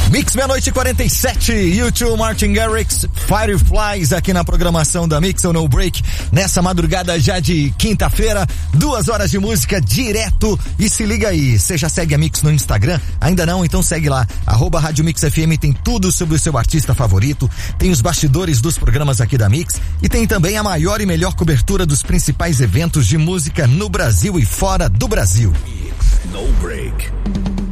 Mix meia-noite 47, YouTube Martin Garrix, Fireflies aqui na programação da Mix ou No Break, nessa madrugada já de quinta-feira, 2 horas de música direto. E se liga aí, você já segue a Mix no Instagram? Ainda não? Então segue lá, @Rádio Mix FM, tem tudo sobre o seu artista favorito, tem os bastidores dos programas aqui da Mix e tem também a maior e melhor cobertura dos principais eventos de música no Brasil e fora do Brasil. Mix No Break.